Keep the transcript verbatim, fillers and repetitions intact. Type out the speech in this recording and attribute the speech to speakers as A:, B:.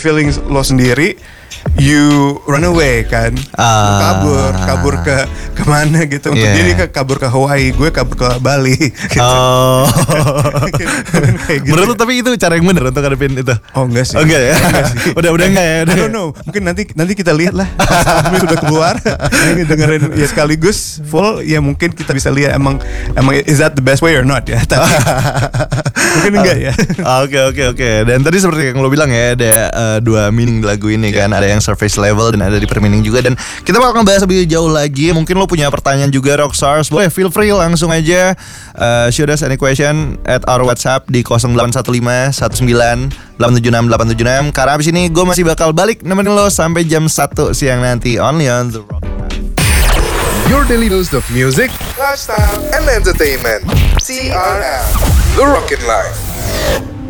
A: feelings lo sendiri, you run away kan,
B: Ah.
A: kabur, kabur ke kemana gitu. Untuk
B: Yeah.
A: dia ke kabur ke Hawaii, gue kabur ke Bali. Gitu.
B: Oh.
A: Kayak gitu.
B: Menurut lu tapi itu cara yang benar untuk ngadepin itu?
A: Oh enggak sih.
B: Oh, enggak ya? udah udah enggak ya? Udah.
A: I don't know. Mungkin nanti nanti kita lihat lah. Pas albumnya sudah keluar, yang dengerin ya sekaligus full, ya mungkin kita bisa lihat emang emang is that the best way or not ya. Tapi mungkin enggak ya.
B: Oke oke oke. Dan tadi seperti yang lo bilang ya, ada uh, dua meaning di lagu ini kan. Ada yang surface level dan ada deeper meaning juga. Dan kita bakal ngebahas lebih jauh lagi. Mungkin lo punya pertanyaan juga Rockstars, boleh feel free langsung aja uh, shoot us any question at our WhatsApp di nol delapan satu lima satu sembilan delapan tujuh enam delapan tujuh enam. Karena abis ini gue masih bakal balik nemenin lo sampai jam satu siang nanti, only on The Rock.
C: Your daily dose of music, lifestyle, and entertainment. C R L, The Rockin' Life.